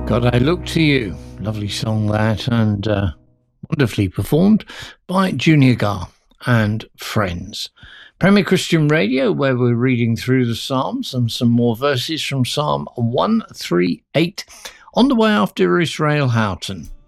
God, I Look to You. Lovely song that, and wonderfully performed by Junior Gar and friends. Premier Christian Radio, where we're reading through the Psalms and some more verses from Psalm 138 on the way after Israel Houghton.